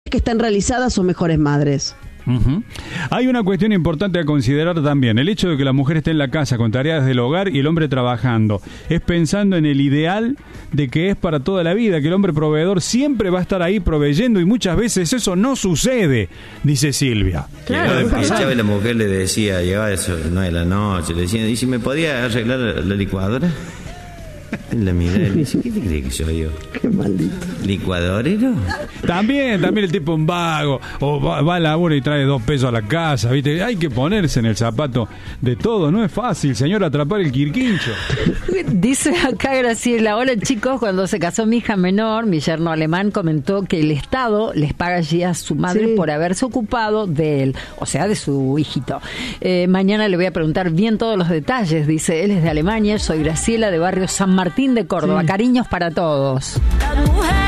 que están realizadas son mejores madres. Uh-huh. Hay una cuestión importante a considerar también. El hecho de que la mujer esté en la casa con tareas del hogar y el hombre trabajando es pensando en el ideal de que es para toda la vida, que el hombre proveedor siempre va a estar ahí proveyendo, y muchas veces eso no sucede, dice Silvia. Claro, y la mujer le decía, llegaba a eso 9 de la noche, le decía, ¿y si me podía arreglar la licuadora? La miré y le dice, ¿qué te crees que soy yo? Qué maldito. ¿Licuadorero? También el tipo un vago, o va al laburo y trae 2 pesos a la casa, ¿viste? Hay que ponerse en el zapato de todo, no es fácil, señor, atrapar el quirquincho. Dice acá Graciela, hola chicos, cuando se casó mi hija menor, mi yerno alemán comentó que el Estado les paga allí a su madre por haberse ocupado de él, o sea, de su hijito. Mañana le voy a preguntar bien todos los detalles, dice, él es de Alemania, soy Graciela de barrio San Martín de Córdoba, cariños para todos.